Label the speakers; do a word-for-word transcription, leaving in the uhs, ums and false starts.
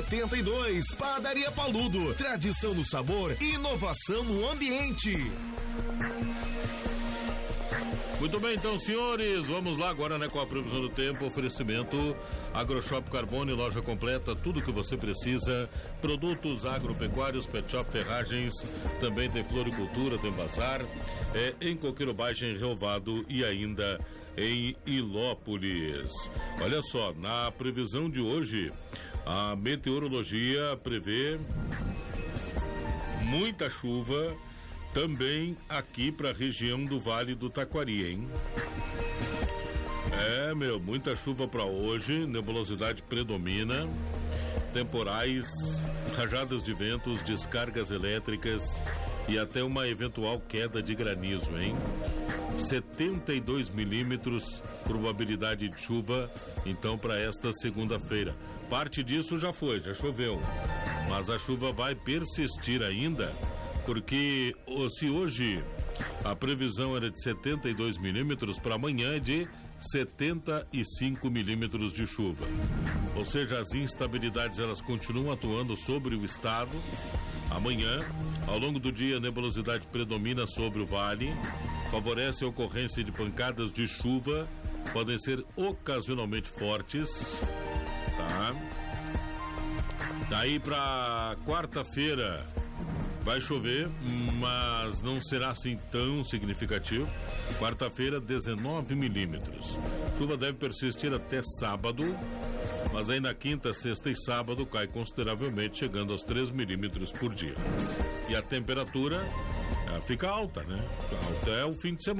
Speaker 1: oitenta e dois. Padaria Paludo, tradição no sabor, inovação no ambiente.
Speaker 2: Muito bem, então, senhores, vamos lá agora, né, com a previsão do tempo, oferecimento AgroShop Carbone, loja completa, tudo que você precisa, produtos agropecuários, pet shop, ferragens, também tem floricultura, tem bazar, é, em Coqueiro Baixo, em Rio Vado e ainda em Ilópolis. Olha só, na previsão de hoje, a meteorologia prevê muita chuva também aqui para a região do Vale do Taquari, hein? É, meu, muita chuva para hoje, nebulosidade predomina, temporais, rajadas de ventos, descargas elétricas e até uma eventual queda de granizo, hein? setenta e dois milímetros, probabilidade de chuva, então, para esta segunda-feira. Parte disso já foi, já choveu, mas a chuva vai persistir ainda, porque se hoje a previsão era de setenta e dois milímetros, para amanhã é de setenta e cinco milímetros de chuva. Ou seja, as instabilidades elas continuam atuando sobre o estado. Amanhã, ao longo do dia, a nebulosidade predomina sobre o vale, favorece a ocorrência de pancadas de chuva, podem ser ocasionalmente fortes, tá? Daí para quarta-feira vai chover, mas não será assim tão significativo. Quarta-feira, dezenove milímetros. Chuva deve persistir até sábado, mas aí na quinta, sexta e sábado cai consideravelmente, chegando aos três milímetros por dia. E a temperatura ah, fica alta, né? Alta é o fim de semana.